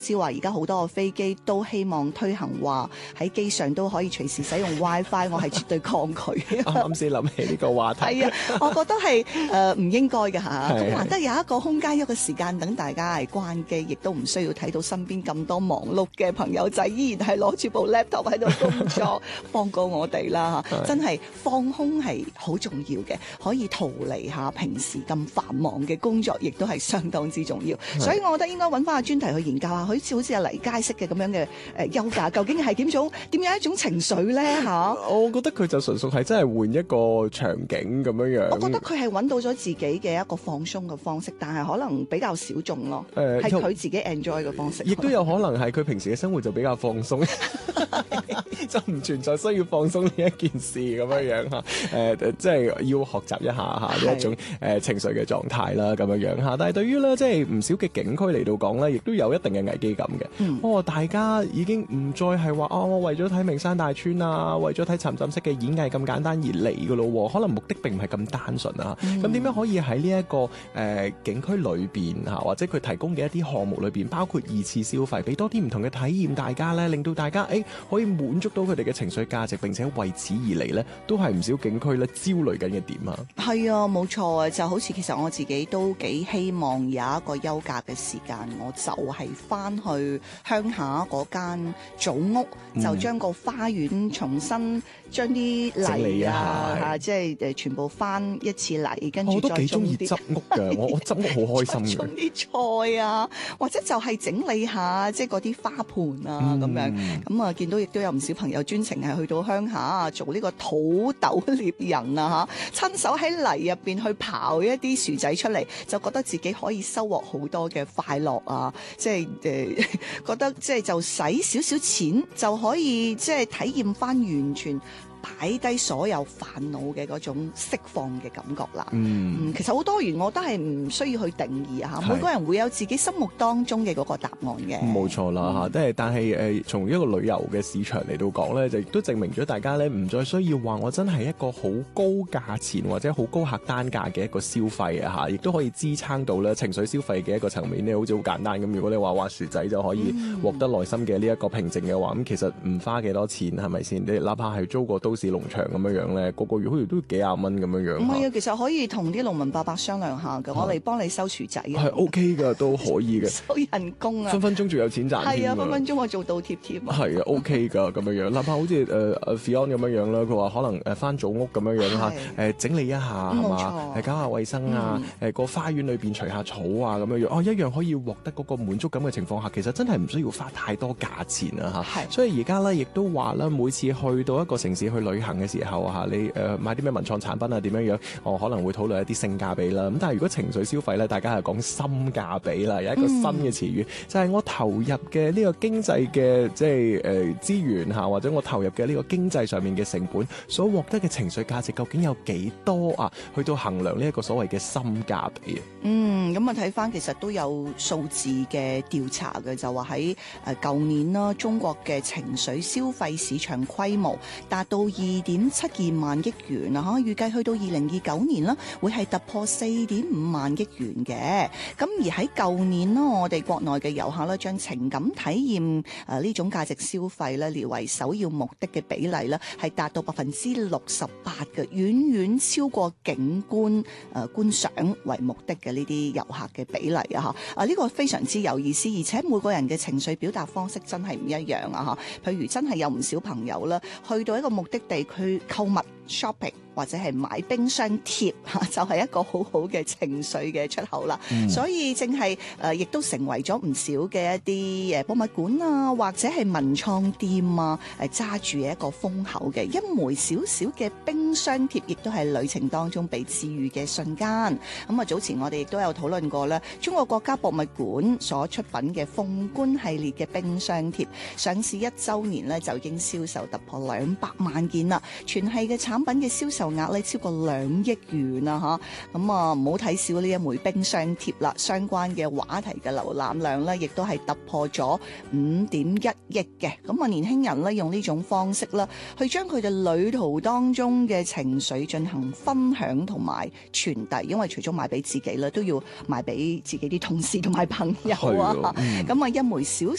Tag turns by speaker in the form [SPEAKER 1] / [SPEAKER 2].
[SPEAKER 1] 知話而家好多個飛機都希望推行話喺機上都可以隨時使用 WiFi， 我係絕對抗拒。
[SPEAKER 2] 啱啱先諗起呢個話題。
[SPEAKER 1] 係啊，我覺得係唔應該嘅嚇。咁難得有一個空間一個時間等大家係關機，亦都唔需要睇到身邊咁多忙碌嘅朋友仔，依然係攞住部 laptop 喺度工作，放過我哋啦嚇。真係放空係好重要嘅，可以逃離下平時咁繁忙嘅工作，亦都係相當之重要。所以我覺得應該揾翻個專題去研究下，好似阿黎佳式嘅咁樣嘅休假，究竟係點樣一種情緒咧嚇？
[SPEAKER 2] 我覺得佢就純屬係真係換一個場景咁樣樣。
[SPEAKER 1] 我覺得佢係揾到咗自己嘅一個放鬆嘅方式，但係可能比較小眾咯。係佢自己 enjoy 嘅方式。
[SPEAKER 2] 亦都有可能係佢平時嘅生活就比較放鬆，就唔存在需要放鬆呢一件事咁樣樣嚇。即係要學習一下嚇呢一種情緒嘅狀態啦咁樣樣嚇。但係對於咧即係唔少嘅景區嚟到講咧，亦都有一定嘅危機感嘅。大家已經唔再係話我為咗睇名山大川啊，為咗睇沉浸式嘅演藝咁簡單而嚟嘅咯。可能目的並唔係咁單純啊。咁點樣可以喺呢一個景區裏邊嚇，或者佢提供嘅一啲項目裏邊，包括二次消費，俾多啲唔同嘅體驗大家咧，令到大家可以滿足到佢哋嘅情緒價值，並且為此而嚟咧，都係唔少景區咧焦慮緊嘅點啊。係
[SPEAKER 1] 啊，冇錯啊，就好似其實我自己都幾希望有一個休假嘅時間，我就係翻去鄉下嗰間祖屋，就將個花園重新將啲泥啊，即係全部翻一次泥，跟住再種啲。我都幾中意執屋㗎，我執屋好開心嘅。種啲菜啊，或者就係整理下即係嗰啲花盆啊咁樣。咁啊，見到亦都有唔少朋友專程係去到鄉下啊，做呢個土豆獵人啊嚇，親手喺泥入邊去刨一啲薯仔出嚟，就覺得自己可以收穫好多嘅快樂啊！即係覺得即係就使少少錢就可以即係體驗翻完全擺低所有煩惱嘅嗰種釋放嘅感覺啦。其實好多元，我都係唔需要去定義嚇，每個人會有自己心目當中嘅嗰個答案嘅。冇
[SPEAKER 2] 錯啦嚇，但係從一個旅遊嘅市場嚟到講咧，就亦都證明咗大家咧唔再需要話我真係一個好高價錢或者好高客單價嘅一個消費啊嚇，亦都可以支撐到咧情緒消費嘅一個層面咧，好似好簡單咁。如果你話薯仔就可以獲得內心嘅呢一個平靜嘅話，咁其實唔花幾多錢係咪先？你哪怕係租個都市農場咁樣樣咧，個月好似都幾廿蚊咁樣樣。唔係啊，
[SPEAKER 1] 其實可以同啲農民伯伯商量下㗎，我嚟幫你收薯仔。
[SPEAKER 2] 係 OK 㗎，都可以嘅。
[SPEAKER 1] 收人工啊！
[SPEAKER 2] 分分鐘仲有錢賺。
[SPEAKER 1] 係啊，分分鐘我做倒貼添。
[SPEAKER 2] 係啊 ，OK 㗎咁樣樣。哪怕好似Fion 咁樣樣啦，佢話可能翻祖屋咁樣樣嚇，整理一下係嘛，搞下衛生啊，個花園裏邊除下草啊咁樣樣，一樣可以獲得嗰個滿足感嘅情況下，其實真係唔需要花太多價錢啊嚇。所以而家咧亦都話啦，每次去到一個城市去旅行嘅時候啊，你買啲咩文創產品啊點樣樣，可能會討論一啲性價比啦。咁但係如果情緒消費咧，大家係講心價比啦，有一個新嘅詞語，就係我投入嘅呢個經濟嘅即係資源嚇，或者我投入嘅呢個經濟上面嘅成本所獲得嘅情緒價值究竟有幾多啊？去到衡量呢一個所謂嘅心價比啊。
[SPEAKER 1] 咁啊睇翻其實都有數字嘅調查嘅，就話喺舊年啦，中國嘅情緒消費市場規模達到2.72萬億元啊！預計去到2029年啦，會係突破4.5萬億元嘅。咁而喺舊年啦，我哋國內嘅遊客咧，將情感體驗呢種價值消費咧列為首要目的嘅比例咧，係達到68%嘅，遠遠超過景觀觀賞為目的嘅呢啲遊客嘅比例啊！呢個非常之有意思，而且每個人嘅情緒表達方式真係唔一樣啊！譬如真係有唔少朋友啦，去到一個目的地去購物 shopping。或者係買冰箱貼就係一個好好嘅情緒嘅出口啦。所以正係亦都成為咗唔少嘅一啲博物館啊，或者係文創店啊，揸住一個風口嘅一枚小小嘅冰箱貼，亦都係旅程當中被治癒嘅瞬間。咁啊，早前我哋亦都有討論過咧，中國國家博物館所出品嘅鳳冠系列嘅冰箱貼，上市1週年咧就已經銷售突破200萬件啦。全系嘅產品嘅銷售額咧超過2億元啊嚇，咁啊唔好睇少呢一枚冰箱貼啦，相關嘅話題嘅瀏覽量咧，亦都係突破咗5.1億嘅。咁啊年輕人咧用呢種方式啦，去將佢哋旅途當中嘅情緒進行分享同埋傳遞，因為除咗賣俾自己咧，都要賣俾自己啲同事同埋朋友啊。咁啊一枚小